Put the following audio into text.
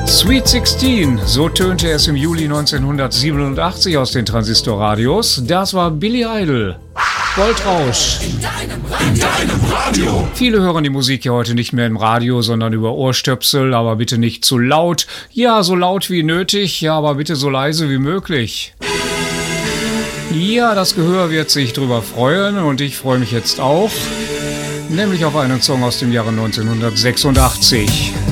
Sweet 16, so tönte es im Juli 1987 aus den Transistorradios. Das war Billy Idol. Goldrausch. In deinem Radio. Viele hören die Musik ja heute nicht mehr im Radio, sondern über Ohrstöpsel, aber bitte nicht zu laut. Ja, so laut wie nötig, ja, aber bitte so leise wie möglich. Ja, das Gehör wird sich drüber freuen und ich freue mich jetzt auch, nämlich auf einen Song aus dem Jahre 1986.